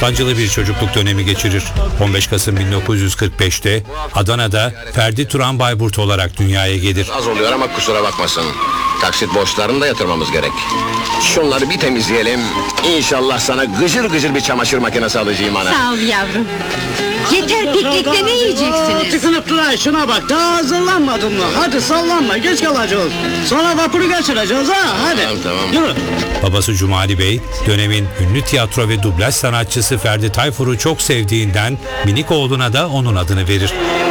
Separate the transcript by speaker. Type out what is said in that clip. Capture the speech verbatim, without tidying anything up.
Speaker 1: Sancılı bir çocukluk dönemi geçirir. on beş Kasım bin dokuz yüz kırk beşte Adana'da Ferdi Turan Bayburt olarak dünyaya gelir.
Speaker 2: Az oluyor ama kusura bakmasın. Taksit borçlarını da yatırmamız gerek. Şunları bir temizleyelim. İnşallah sana gıcır gıcır bir çamaşır makinesi alacağım ana.
Speaker 3: Sağ ol yavrum. Yeter, piknikte ne yiyeceksiniz?
Speaker 4: Tıkınıp duray, şuna bak, daha hazırlanmadın mı? Hadi sallanma, geç kalacağız. Sonra vapuru geçireceğiz ha, hadi.
Speaker 2: Tamam, tamam.
Speaker 4: Yürü.
Speaker 1: Babası Cumali Bey, dönemin ünlü tiyatro ve dublaj sanatçısı Ferdi Tayfur'u çok sevdiğinden minik oğluna da onun adını verir.